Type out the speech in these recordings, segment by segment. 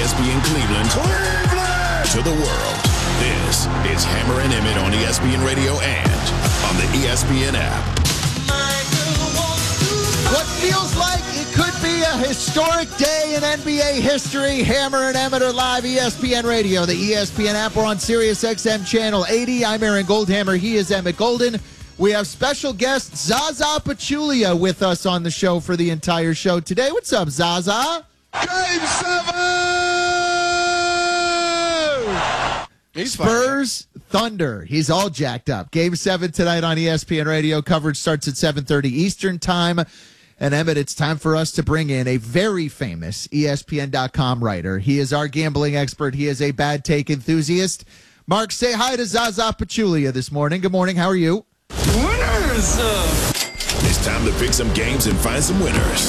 ESPN Cleveland, to the world. This is Hammer and Emmett on ESPN Radio and on the ESPN app. What feels like it could be a historic day in NBA history. Hammer and Emmett are live, ESPN Radio, the ESPN app. We're on Sirius XM Channel 80. I'm Aaron Goldhammer. He is Emmett Golden. We have special guest Zaza Pachulia with us on the show for the entire show today. What's up, Zaza? Game 7! Spurs Thunder. He's all jacked up. Game 7 tonight on ESPN Radio. Coverage starts at 7:30 Eastern Time. And Emmett, it's time for us to bring in a very famous ESPN.com writer. He is our gambling expert. He is a bad take enthusiast. Mark, say hi to Zaza Pachulia this morning. Good morning. How are you? Winners! It's time to pick some games and find some winners.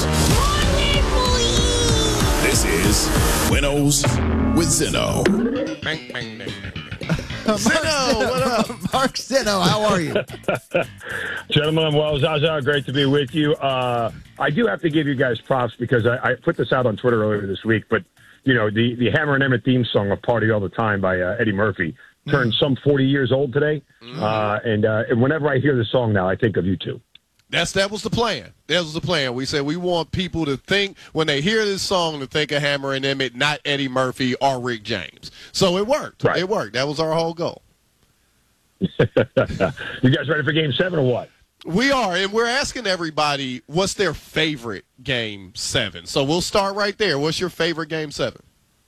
This is Winnows with Zinno. Bang, bang, bang, bang. Zinno, what up? Mark Zinno, how are you? Gentlemen, well, Zaza, great to be with you. I do have to give you guys props because I put this out on Twitter earlier this week, but, you know, the Hammer and Emmett theme song of Party All the Time by Eddie Murphy turned some 40 years old today. And whenever I hear the song now, I think of you two. That was the plan. That was the plan. We said we want people to think, when they hear this song, to think of Hammer and Emmett, not Eddie Murphy or Rick James. So it worked. Right. It worked. That was our whole goal. You guys ready for Game 7 or what? We are, and we're asking everybody what's their favorite Game 7. So we'll start right there. What's your favorite Game 7?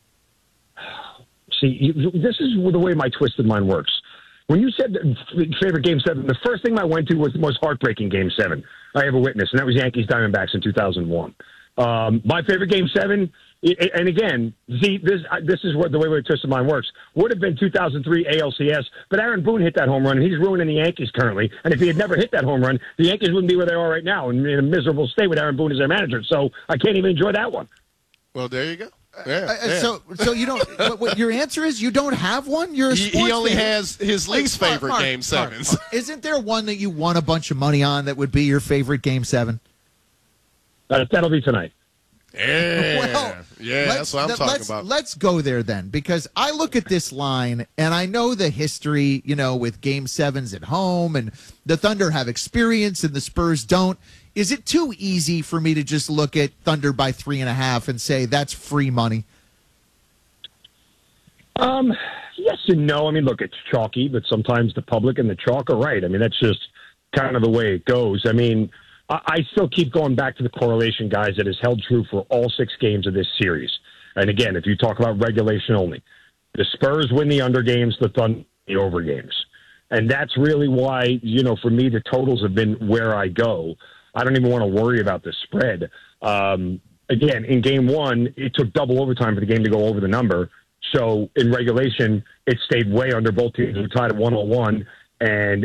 See, this is the way my twisted mind works. When you said favorite Game 7, the first thing I went to was the most heartbreaking Game 7 I ever witnessed, and that was Yankees-Diamondbacks in 2001. My favorite Game 7, and again, this is what the way my twisted mind works, would have been 2003 ALCS, but Aaron Boone hit that home run, and he's ruining the Yankees currently. And if he had never hit that home run, the Yankees wouldn't be where they are right now, in a miserable state with Aaron Boone as their manager. So I can't even enjoy that one. Well, there you go. Yeah. So you don't. What your answer is? You don't have one. You're a sports He only fan. has his least favorite Mark, Game 7s. Mark, isn't there one that you won a bunch of money on that would be your favorite Game 7? That'll be tonight. Yeah, Well, that's what I'm talking about. Let's go there then, because I look at this line and I know the history, you know, with Game 7s at home, and the Thunder have experience and the Spurs don't. Is it too easy for me to just look at Thunder by 3.5 and say that's free money? Yes and no. I mean, look, it's chalky, but sometimes the public and the chalk are right. I mean, that's just kind of the way it goes. I mean, I still keep going back to the correlation, guys, that has held true for all 6 games of this series. And again, if you talk about regulation only, the Spurs win the under games, the Thunder the over games. And that's really why, you know, for me, the totals have been where I go. I don't even want to worry about the spread. Again, in Game 1, it took double overtime for the game to go over the number. So in regulation, it stayed way under. Both teams were tied at 101. And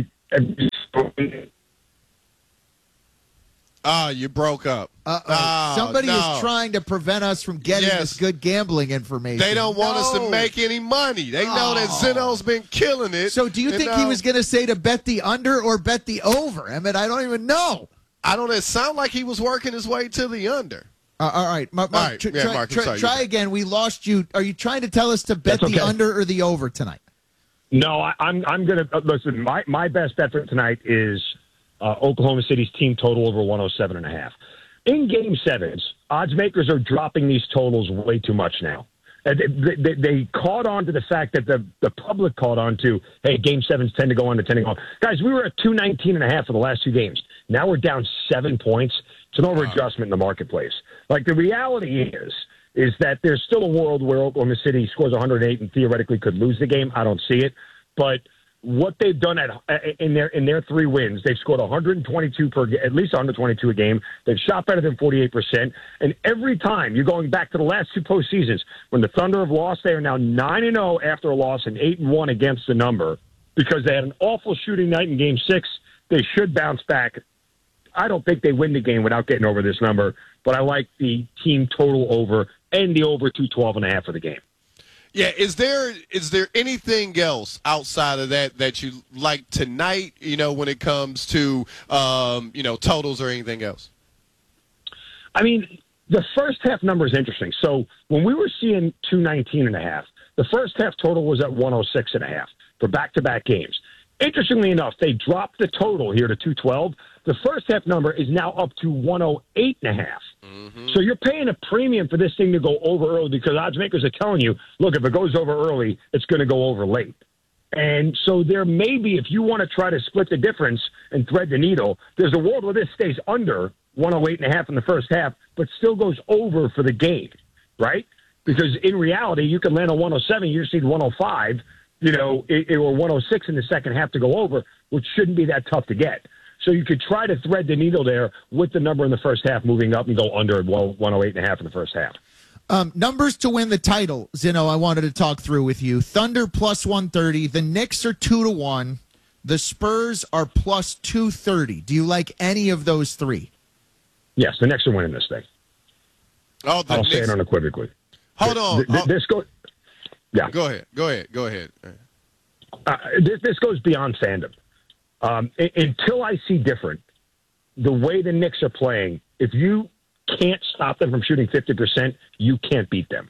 You broke up. Somebody no. is trying to prevent us from getting this good gambling information. They don't want us to make any money. They know that Zinno's been killing it. So do you think he was going to say to bet the under or bet the over? I mean, I don't even know. I don't know. It sounded like he was working his way to the under. All right. Mark, Mark, try again. We lost you. Are you trying to tell us to bet the under or the over tonight? No, I'm going to listen. My best bet for tonight is Oklahoma City's team total over 107.5. In Game 7s, odds makers are dropping these totals way too much now. They caught on to the fact that the public caught on to, hey, Game 7s tend to go on to 10 on. Guys, we were at 219.5 for the last 2 games. Now we're down 7 points. It's an over-adjustment in the marketplace. Like, the reality is that there's still a world where Oklahoma City scores 108 and theoretically could lose the game. I don't see it. But what they've done in their 3 wins, they've scored 122 at least 122 a game. They've shot better than 48%. And every time you're going back to the last 2 postseasons, when the Thunder have lost, they are now 9-0 after a loss and 8-1 against the number because they had an awful shooting night in Game 6. They should bounce back. I don't think they win the game without getting over this number, but I like the team total over and the over 212.5 for the game. Yeah, is there anything else outside of that you like tonight, you know, when it comes to, totals or anything else? I mean, The first half number is interesting. So when we were seeing 219.5, the first half total was at 106.5 for back-to-back games. Interestingly enough, they dropped the total here to 212. The first half number is now up to 108.5. So you're paying a premium for this thing to go over early because odds makers are telling you, look, if it goes over early, it's going to go over late. And so there may be, if you want to try to split the difference and thread the needle, there's a world where this stays under 108.5 in the first half, but still goes over for the game, right? Because in reality, you can land on 107, you just need 105, or 106 in the second half to go over, which shouldn't be that tough to get. So you could try to thread the needle there with the number in the first half moving up and go under 108.5 in the first half. Numbers to win the title, Zinno, I wanted to talk through with you. Thunder plus 130. The Knicks are 2-1. The Spurs are plus 230. Do you like any of those three? Yes, the Knicks are winning this thing. Oh, I'll say it unequivocally. Hold on. This goes. Yeah. Go ahead. This goes beyond fandom. Until I see different, the way the Knicks are playing, if you can't stop them from shooting 50%, you can't beat them.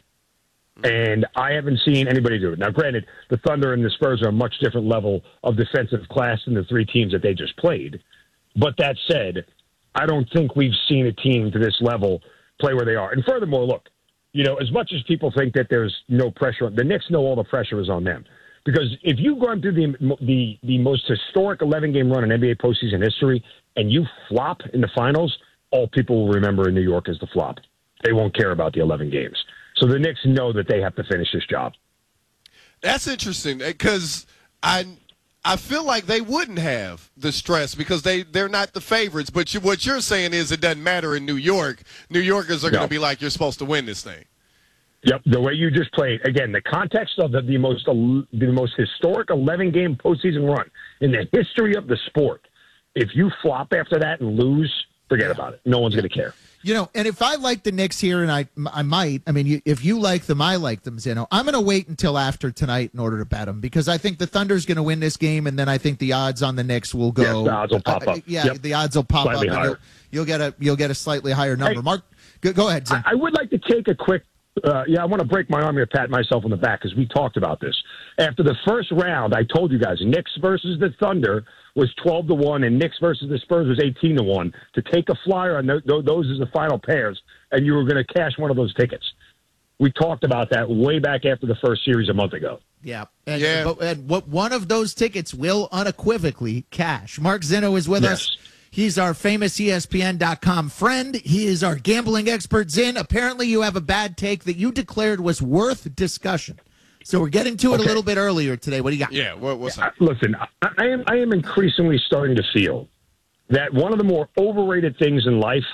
And I haven't seen anybody do it. Now, granted, the Thunder and the Spurs are a much different level of defensive class than the three teams that they just played. But that said, I don't think we've seen a team to this level play where they are. And furthermore, look, as much as people think that there's no pressure, the Knicks know all the pressure is on them. Because if you go through the most historic 11-game run in NBA postseason history and you flop in the finals, all people will remember in New York is the flop. They won't care about the 11 games. So the Knicks know that they have to finish this job. That's interesting because I feel like they wouldn't have the stress because they're not the favorites. But what you're saying is it doesn't matter in New York. New Yorkers are going to be like, you're supposed to win this thing. Yep, the way you just played. Again, the context of the most historic 11-game postseason run in the history of the sport. If you flop after that and lose, forget about it. No one's going to care. And if I like the Knicks here, and I might, if you like them, I like them, Zeno. I'm going to wait until after tonight in order to bet them because I think the Thunder's going to win this game, and then I think the odds on the Knicks will go. Yes, the odds will pop up. The odds will pop slightly up. Higher. You'll get a slightly higher number. Mark, go ahead, Zeno. I would like to take a quick. I want to break my arm here, pat myself on the back because we talked about this. After the first round, I told you guys, Knicks versus the Thunder was 12-1, and Knicks versus the Spurs was 18-1. To take a flyer on those as the final pairs, and you were going to cash one of those tickets. We talked about that way back after the first series a month ago. Yeah. And what one of those tickets will unequivocally cash. Mark Zinno is with us. He's our famous ESPN.com friend. He is our gambling expert, Zin. Apparently you have a bad take that you declared was worth discussion. So we're getting to it a little bit earlier today. What do you got? Yeah, what's up? Listen, I am increasingly starting to feel that one of the more overrated things in life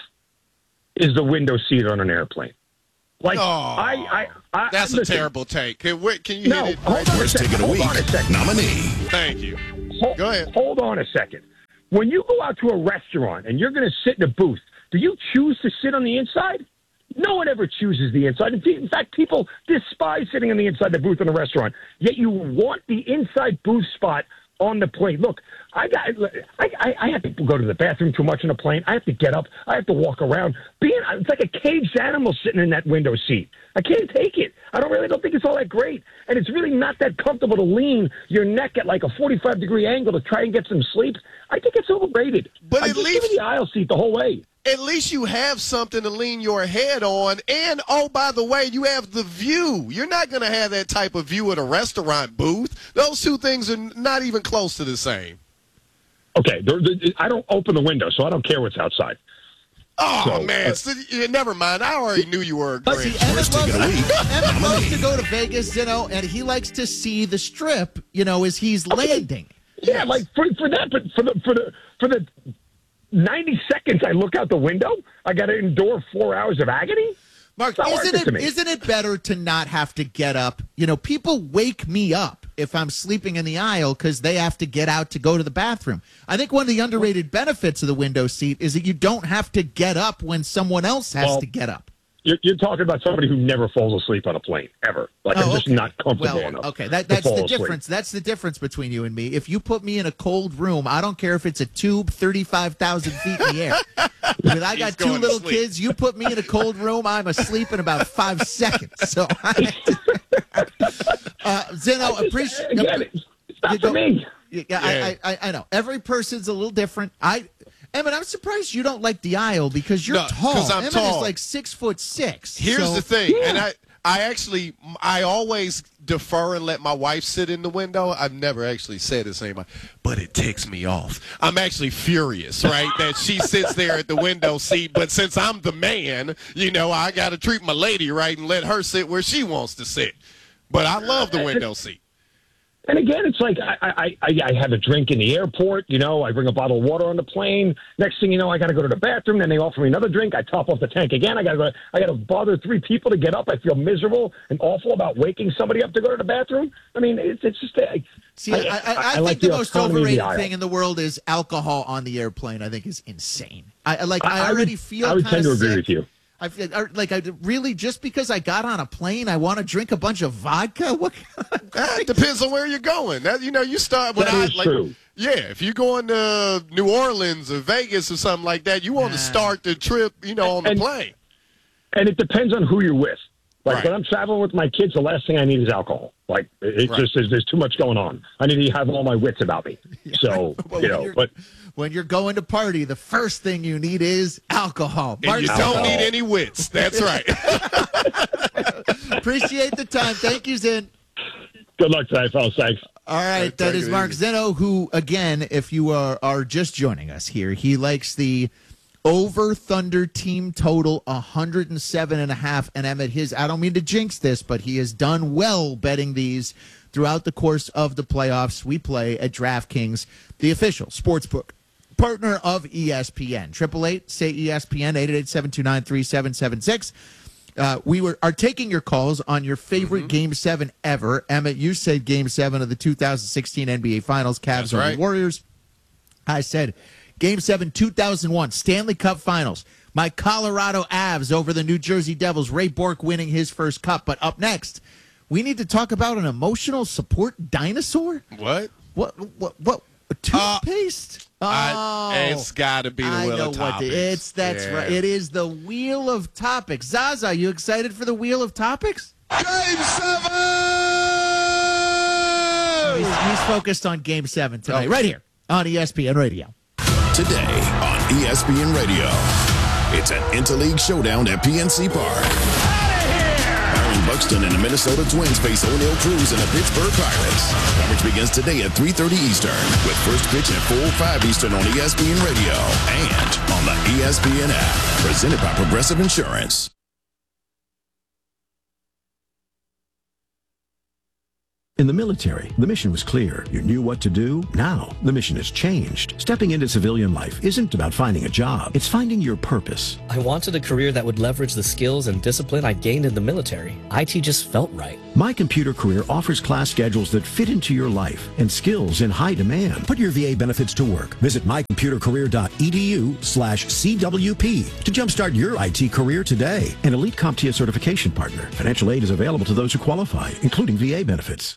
is the window seat on an airplane. Like, that's a terrible take. Can you hit it? First take of the week, nominee. Thank you. Go ahead. Hold on a second. When you go out to a restaurant and you're going to sit in a booth, do you choose to sit on the inside? No one ever chooses the inside. In fact, people despise sitting on the inside of the booth in a restaurant, yet you want the inside booth spot on the plane. Look, I have to go to the bathroom too much on a plane. I have to get up. I have to walk around. It's like a caged animal sitting in that window seat. I can't take it. I don't think it's all that great. And it's really not that comfortable to lean your neck at like a 45-degree angle to try and get some sleep. I think it's overrated. But at least give me the aisle seat the whole way. At least you have something to lean your head on. And, oh, by the way, you have the view. You're not going to have that type of view at a restaurant booth. Those two things are not even close to the same. Okay, I don't open the window, so I don't care what's outside. Oh, man. Never mind. I already knew you were a great. Emmett loves to go to Vegas, and he likes to see the strip, as he's landing. Yeah, like for that, but for the 90 seconds I look out the window, I got to endure 4 hours of agony? Mark, isn't it better to not have to get up? People wake me up if I'm sleeping in the aisle because they have to get out to go to the bathroom. I think one of the underrated benefits of the window seat is that you don't have to get up when someone else has to get up. You're talking about somebody who never falls asleep on a plane, ever. Like, I'm just not comfortable enough. Okay, that's the difference. That's the difference between you and me. If you put me in a cold room, I don't care if it's a tube 35,000 feet in the air. Because I got two little kids. You put me in a cold room, I'm asleep in about 5 seconds. So, Zeno, appreciate it. It's not for me. Yeah, I know. Every person's a little different. Emmett, I'm surprised you don't like the aisle because you're tall. Because I'm Emmett tall. is like 6'6". Here's the thing, and I always defer and let my wife sit in the window. I've never actually said this to anybody, but it ticks me off. I'm actually furious, right, that she sits there at the window seat. But since I'm the man, I got to treat my lady right and let her sit where she wants to sit. But I love the window seat. And again, it's like I have a drink in the airport. I bring a bottle of water on the plane. Next thing you know, I got to go to the bathroom. Then they offer me another drink. I top off the tank again. I got to bother 3 people to get up. I feel miserable and awful about waking somebody up to go to the bathroom. I mean, it's just. I think like the most overrated thing in the world is alcohol on the airplane. I think is insane. I already feel. I would tend to agree sick. with you. I feel like I really just because I got on a plane, I want to drink a bunch of vodka. What? It depends on where you're going. You start when true. Yeah, if you're going to New Orleans or Vegas or something like that, you want to start the trip, on the plane. And it depends on who you're with. Like right. when I'm traveling with my kids, the last thing I need is alcohol. Like just there's too much going on. I need to have all my wits about me. So but. When you're going to party, the first thing you need is alcohol. And you don't need any wits. That's right. Appreciate the time. Thank you, Zen. Good luck tonight, fellas. Thanks. All right, that is Mark Zeno, who, again, if you are just joining us here, he likes the over Thunder team total 107.5. And Emmett, I don't mean to jinx this, but he has done well betting these throughout the course of the playoffs. We play at DraftKings, the official sportsbook partner of ESPN. 888-SAY-ESPN, 888-729-3776. We are taking your calls on your favorite Game 7 ever. Emmett, you said Game 7 of the 2016 NBA Finals, Cavs over the Warriors. I said Game 7, 2001, Stanley Cup Finals. My Colorado Avs over the New Jersey Devils, Ray Bourque winning his first cup. But up next, we need to talk about an emotional support dinosaur? What? What? Toothpaste? It's got to be the Wheel of Topics. That's right. It is the Wheel of Topics. Zaza, you excited for the Wheel of Topics? Game 7! He's focused on Game 7 tonight, right here on ESPN Radio. Today on ESPN Radio, it's an Interleague showdown at PNC Park. Buxton and the Minnesota Twins face O'Neal Cruz and the Pittsburgh Pirates. Coverage begins today at 3:30 Eastern with first pitch at 4:05 Eastern on ESPN Radio and on the ESPN app. Presented by Progressive Insurance. In the military, the mission was clear. You knew what to do. Now, the mission has changed. Stepping into civilian life isn't about finding a job. It's finding your purpose. I wanted a career that would leverage the skills and discipline I gained in the military. IT just felt right. My Computer Career offers class schedules that fit into your life and skills in high demand. Put your VA benefits to work. Visit mycomputercareer.edu/CWP to jumpstart your IT career today. An elite CompTIA certification partner. Financial aid is available to those who qualify, including VA benefits.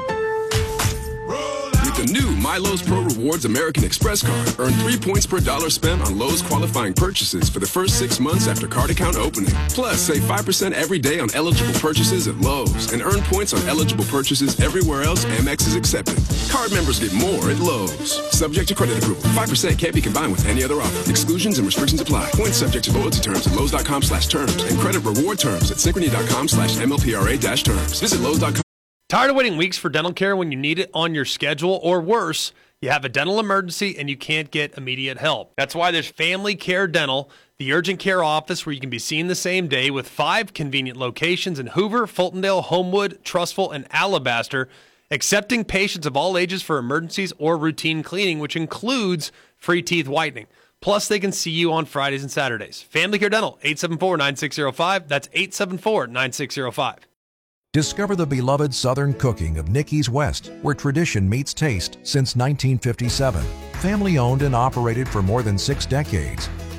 The new MyLowe's Pro Rewards American Express card. Earn 3 points per dollar spent on Lowe's qualifying purchases for the first 6 months after card account opening. Plus, save 5% every day on eligible purchases at Lowe's and earn points on eligible purchases everywhere else Amex is accepted. Card members get more at Lowe's. Subject to credit approval. 5% can't be combined with any other offer. Exclusions and restrictions apply. Points subject to loyalty terms at Lowe's.com/terms and credit reward terms at Synchrony.com/MLPRA-terms. Visit Lowe's.com. Tired of waiting weeks for dental care when you need it on your schedule, or worse, you have a dental emergency and you can't get immediate help? That's why there's Family Care Dental, the urgent care office where you can be seen the same day with 5 convenient locations in Hoover, Fultondale, Homewood, Trussville, and Alabaster, accepting patients of all ages for emergencies or routine cleaning, which includes free teeth whitening. Plus, they can see you on Fridays and Saturdays. Family Care Dental, 874-9605. That's 874-9605. Discover the beloved Southern cooking of Nikki's West, where tradition meets taste since 1957. Family owned and operated for more than 6 decades,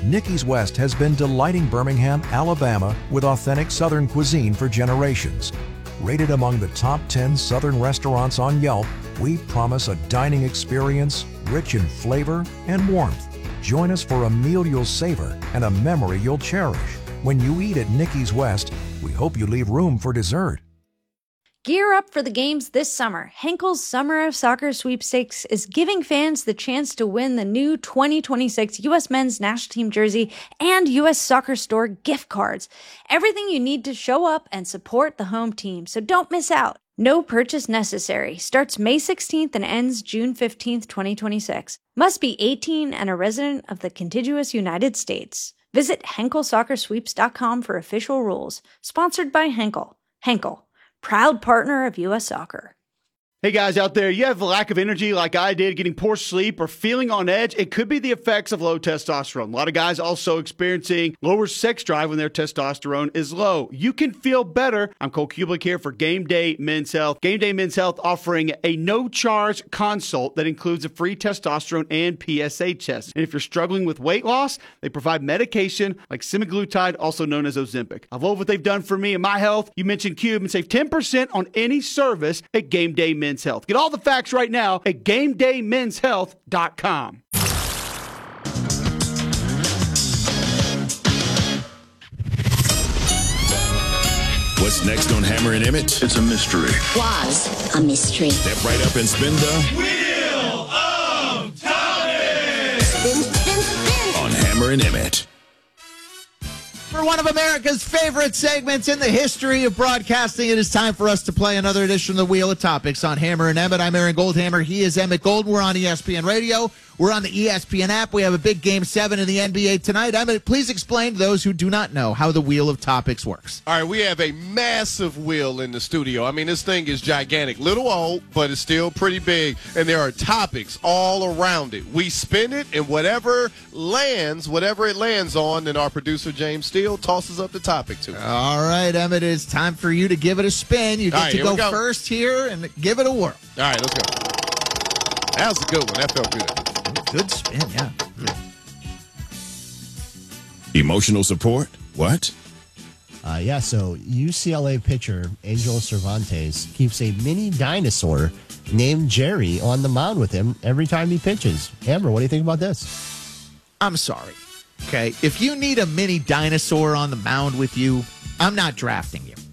Nikki's West has been delighting Birmingham, Alabama with authentic Southern cuisine for generations. Rated among the top 10 Southern restaurants on Yelp, we promise a dining experience rich in flavor and warmth. Join us for a meal you'll savor and a memory you'll cherish. When you eat at Nikki's West, we hope you leave room for dessert. Gear up for the games this summer. Henkel's Summer of Soccer Sweepstakes is giving fans the chance to win the new 2026 U.S. Men's National Team jersey and U.S. Soccer Store gift cards. Everything you need to show up and support the home team, so don't miss out. No purchase necessary. Starts May 16th and ends June 15th, 2026. Must be 18 and a resident of the contiguous United States. Visit HenkelSoccerSweeps.com for official rules. Sponsored by Henkel. Henkel, proud partner of U.S. Soccer. Hey guys out there, you have a lack of energy like I did, getting poor sleep or feeling on edge. It could be the effects of low testosterone. A lot of guys also experiencing lower sex drive when their testosterone is low. You can feel better. I'm Cole Kublik here for Game Day Men's Health. Game Day Men's Health offering a no-charge consult that includes a free testosterone and PSA test. And if you're struggling with weight loss, they provide medication like semaglutide, also known as Ozempic. I love what they've done for me and my health. You mentioned Cube and save 10% on any service at Game Day Men's Health. Get all the facts right now at GameDayMen'sHealth.com. What's next on Hammer and Emmett? It's a mystery. Was a mystery. Step right up and spin the Wheel of Topics. Spin, spin, spin. on Hammer and Emmett. For one of America's favorite segments in the history of broadcasting, it is time for us to play another edition of the Wheel of Topics on Hammer and Emmett. I'm Aaron Goldhammer. He is Emmett Golden. We're on ESPN Radio. We're on the ESPN app. We have a big Game 7 in the NBA tonight. Emmett, please explain to those who do not know how the Wheel of Topics works. All right, we have a massive wheel in the studio. I mean, this thing is gigantic. Little old, but it's still pretty big. And there are topics all around it. We spin it, and whatever it lands on, then our producer, James Steele, tosses up the topic to it. All right, Emmett, it's time for you to give it a spin. You get to go first here and give it a whirl. All right, let's go. That was a good one. That felt good. Good spin, yeah. Emotional support? What? So UCLA pitcher Angel Cervantes keeps a mini dinosaur named Jerry on the mound with him every time he pitches. Amber, what do you think about this? I'm sorry. Okay, if you need a mini dinosaur on the mound with you, I'm not drafting you.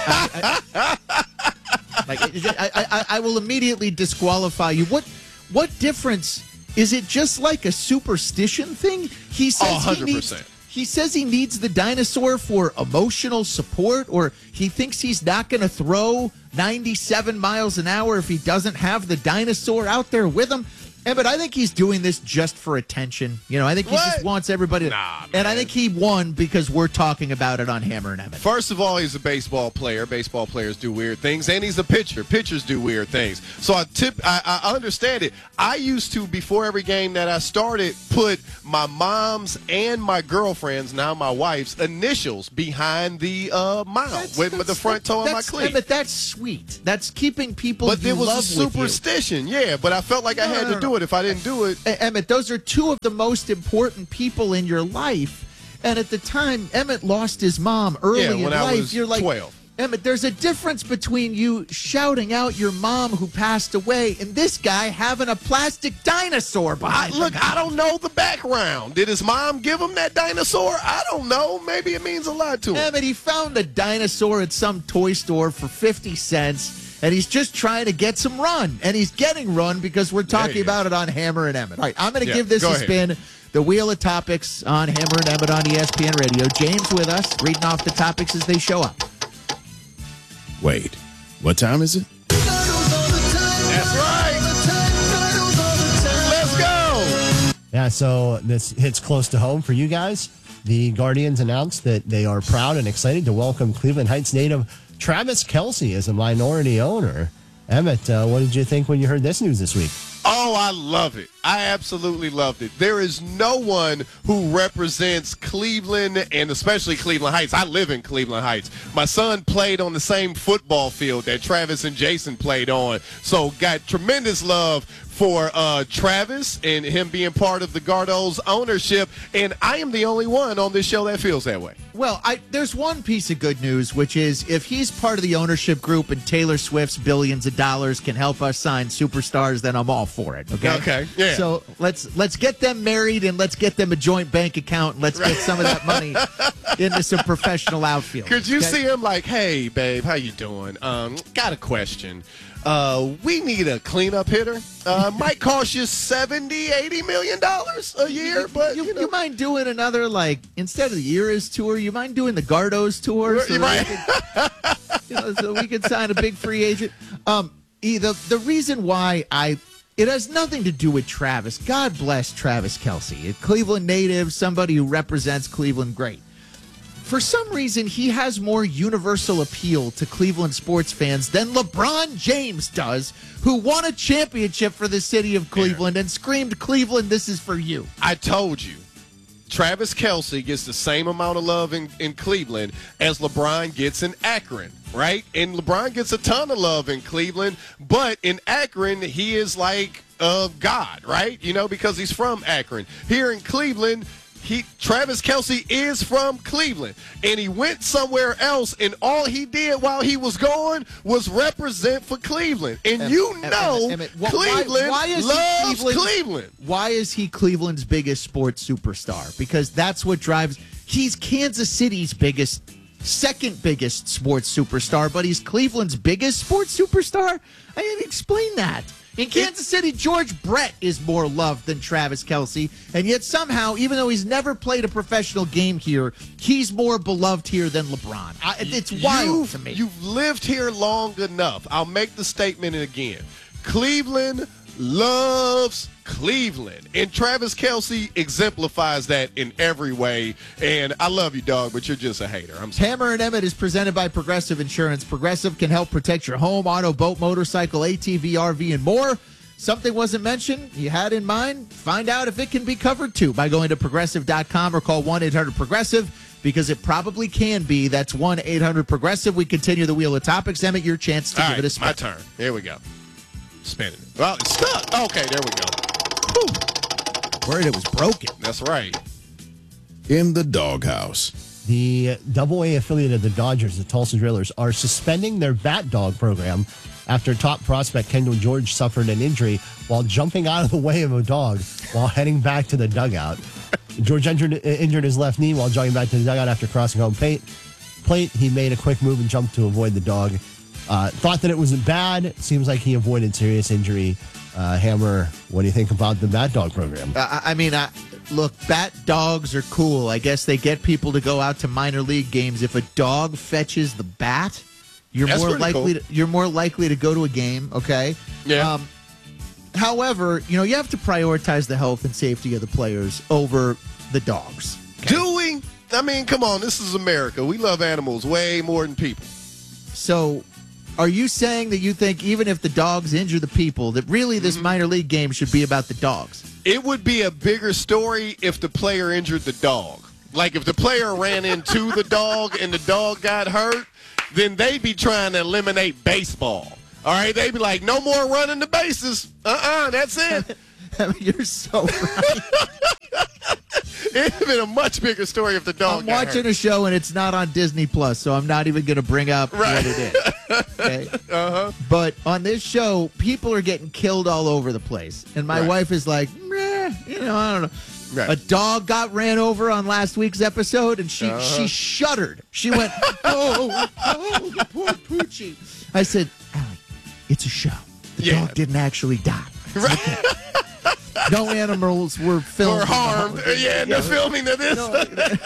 I will immediately disqualify you. What difference? Is it just like a superstition thing? He says 100%. He says he needs the dinosaur for emotional support, or he thinks he's not going to throw 97 miles an hour if he doesn't have the dinosaur out there with him. But I think he's doing this just for attention. I think he just wants everybody to. And I think he won because we're talking about it on Hammer and Emmett. First of all, he's a baseball player. Baseball players do weird things. And he's a pitcher. Pitchers do weird things. So I understand it. I used to, before every game that I started, put my mom's and my girlfriend's, now my wife's, initials behind the mound with the front toe of my cleat. But that's sweet. That's keeping people But it was love a superstition, yeah. But I felt like I had to do it. If I didn't do it. Emmett, those are two of the most important people in your life. And at the time, Emmett lost his mom early in life. I was You're like, 12. Emmett, there's a difference between you shouting out your mom who passed away and this guy having a plastic dinosaur behind him. Look, I don't know the background. Did his mom give him that dinosaur? I don't know. Maybe it means a lot to him. Emmett, he found a dinosaur at some toy store for 50 cents. And he's just trying to get some run. And he's getting run because we're talking about it on Hammer and Emmett. All right, I'm going to give this a spin. The Wheel of Topics on Hammer and Emmett on ESPN Radio. James with us, reading off the topics as they show up. Wait, what time is it? That's right. Let's go. Yeah, so this hits close to home for you guys. The Guardians announced that they are proud and excited to welcome Cleveland Heights native Travis Kelce as a minority owner. Emmett, what did you think when you heard this news this week? Oh, I love it. I absolutely loved it. There is no one who represents Cleveland, and especially Cleveland Heights. I live in Cleveland Heights. My son played on the same football field that Travis and Jason played on, so got tremendous love for Travis and him being part of the Gardos ownership, and I am the only one on this show that feels that way. Well, there's one piece of good news, which is if he's part of the ownership group and Taylor Swift's billions of dollars can help us sign superstars, then I'm all for it. Okay. Okay. Yeah. So let's get them married and let's get them a joint bank account and let's get some of that money into some professional outfield. Could you see him like, hey, babe, how you doing? Got a question. We need a cleanup hitter. Might cost you $70-80 million a year, but you mind doing another, like, instead of the Eras tour, you mind doing the Gardos tour? So Right. so we could sign a big free agent. The reason why it has nothing to do with Travis. God bless Travis Kelce, a Cleveland native, somebody who represents Cleveland great. For some reason, he has more universal appeal to Cleveland sports fans than LeBron James does, who won a championship for the city of Cleveland and screamed, Cleveland, this is for you. I told you. Travis Kelce gets the same amount of love in Cleveland as LeBron gets in Akron, right? And LeBron gets a ton of love in Cleveland, but in Akron, he is like God, right? Because he's from Akron. Here in Cleveland, Travis Kelce is from Cleveland, and he went somewhere else, and all he did while he was gone was represent for Cleveland. And Cleveland loves Cleveland. Why is he Cleveland's biggest sports superstar? Because that's what drives. He's Kansas City's second biggest sports superstar, but he's Cleveland's biggest sports superstar? I didn't explain that. In Kansas City, George Brett is more loved than Travis Kelce, and yet somehow, even though he's never played a professional game here, he's more beloved here than LeBron. It's wild to me. You've lived here long enough. I'll make the statement again. Cleveland loves Cleveland, and Travis Kelce exemplifies that in every way. And I love you, dog, but you're just a hater. I'm sorry. Hammer and Emmett is presented by Progressive Insurance. Progressive can help protect your home, auto, boat, motorcycle, ATV, RV, and more. Something wasn't mentioned you had in mind? Find out if it can be covered too by going to Progressive.com or call 1-800-PROGRESSIVE, because it probably can be. That's 1-800-PROGRESSIVE. We continue the wheel of topics. Emmett, your chance to give it a spin. My turn. Here we go. Spinning it. Well, it's stuck. Okay, there we go. Whew. Worried it was broken. That's right. In the doghouse. The Double-A affiliate of the Dodgers, the Tulsa Drillers, are suspending their bat dog program after top prospect Kendall George suffered an injury while jumping out of the way of a dog while heading back to the dugout. George injured his left knee while jogging back to the dugout after crossing home plate. He made a quick move and jumped to avoid the dog. Thought that it wasn't bad. It seems like he avoided serious injury. Hammer, what do you think about the bat dog program? Look, bat dogs are cool. I guess they get people to go out to minor league games. If a dog fetches the bat, you're more likely to go to a game. Okay. Yeah. However, you have to prioritize the health and safety of the players over the dogs. Okay? Do we? I mean, come on. This is America. We love animals way more than people. So, are you saying that you think even if the dogs injure the people, that really this minor league game should be about the dogs? It would be a bigger story if the player injured the dog. Like if the player ran into the dog and the dog got hurt, then they'd be trying to eliminate baseball. All right? They'd be like, no more running the bases. That's it. You're so right. It'd have been a much bigger story if the dog got watching hurt. a show and it's not on Disney Plus, so I'm not even going to bring up what it is. Okay? But on this show, people are getting killed all over the place. And my wife is like, I don't know. Right. A dog got ran over on last week's episode, and she shuddered. She went, oh, poor Poochie. I said, Allie, it's a show. The dog didn't actually die. Right. No animals were filmed. Or harmed. They're filming this.